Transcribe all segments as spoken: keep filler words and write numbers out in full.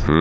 嗯。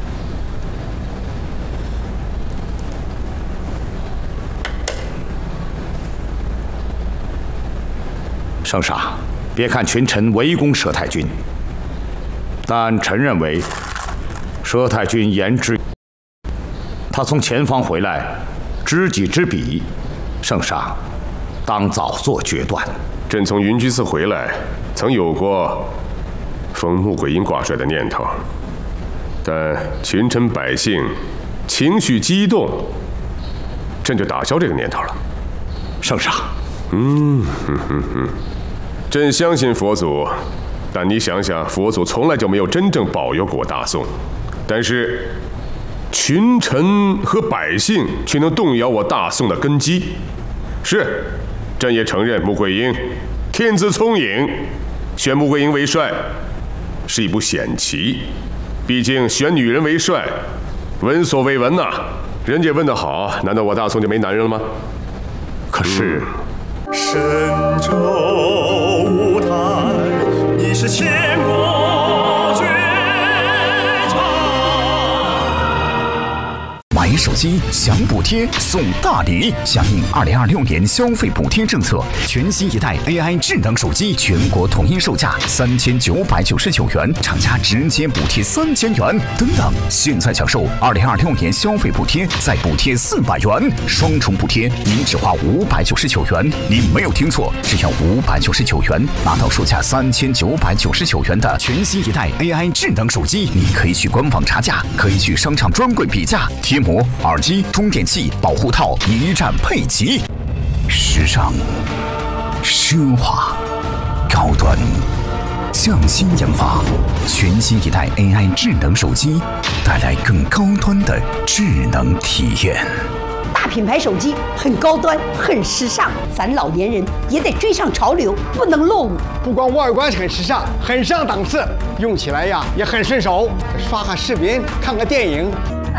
圣上，别看群臣围攻佘太君，但臣认为佘太君言之，他从前方回来，知己知彼，圣上当早做决断。 朕从云居寺回来，曾有过封穆桂英挂帅的念头，但群臣百姓情绪激动，朕就打消这个念头了。 圣上， 嗯哼哼哼。朕相信佛祖，但你想想，佛祖从来就没有真正保佑过大宋，但是群臣和百姓却能动摇我大宋的根基。是，朕也承认穆桂英天资聪颖，选穆桂英为帅是一步险棋，毕竟选女人为帅，闻所未闻呐、啊。人家问得好，难道我大宋就没男人了吗？ 可是。 嗯神州舞台，你是千国绝唱。 买手机享补贴送大礼，响应二零二六年消费补贴政策，全新一代 A I 智能手机全国统一售价三千九百九十九元，厂家直接补贴三千元。等等，现在享受二零二六年消费补贴，再补贴四百元，双重补贴，您只花五百九十九元。您没有听错，只要五百九十九元，拿到售价三千九百九十九元的全新一代 A I 智能手机。你可以去官网查价，可以去商场专柜比价，贴膜、耳机、充电器、保护套一站配齐，时尚、奢华、高端，匠心研发，全新一代 A I 智能手机，带来更高端的智能体验。 大品牌手机很高端，很时尚，咱老年人也得追上潮流，不能落伍。 不光外观很时尚，很上档次，用起来呀也很顺手，刷个视频，看个电影。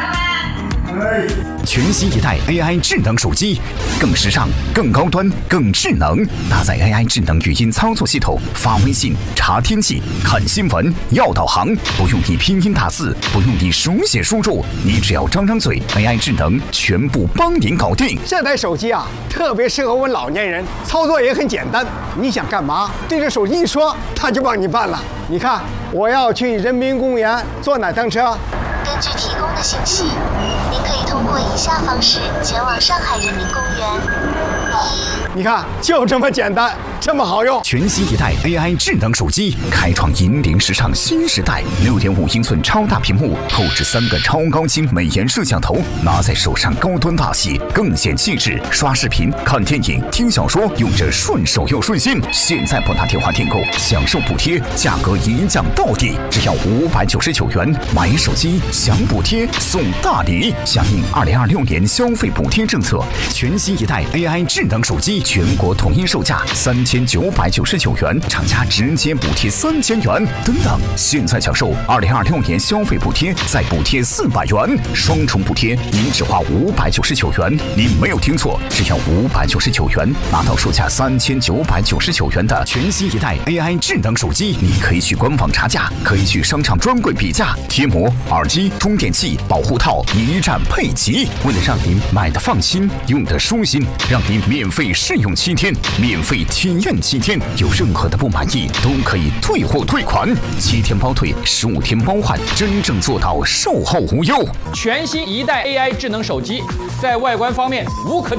全新一代 A I 智能手机，更时尚、更高端、更智能，搭载 A I 智能语音操作系统，发微信、查天气、看新闻、要导航，不用你拼音打字，不用你手写输入，你只要张张嘴 ，A I 智能全部帮您搞定。 这台手机啊，特别适合我们老年人，操作也很简单。你想干嘛，对着手机一说，它就帮你办了。你看，我要去人民公园坐哪趟车？ 根据提供的信息，您可以通过以下方式前往上海人民公园。 你看，就这么简单，这么好用。 全新一代 A I 智能手机，开创引领时尚新时代。六点五英寸超大屏幕，后置三个超高清美颜摄像头，拿在手上高端大气，更显气质。刷视频、看电影、听小说，用着顺手又顺心。现在拨打电话订购，享受补贴，价格一降到底，只要五百九十九元。买手机享补贴送大礼，响应二零二六年消费补贴政策，全新一代 A I 智能手机全国统一售价三千九百九十九元，厂家直接补贴三千元。等等，现在享受二零二六年消费补贴，再补贴四百元，双重补贴，您只花五百九十九元。您没有听错，只要五百九十九元，拿到售价三千九百九十九元的全新一代 A I 智能手机。你可以去官网查价，可以去商场专柜比价，贴膜、耳机、充电器、保护套一站配齐。为了让您买的放心，用的舒心，让您免费试用七天，免费体验七天，有任何的不满意都可以退货退款，七天包退，十五天包换，真正做到售后无忧。 全新一代 A I 智能手机，在外观方面无可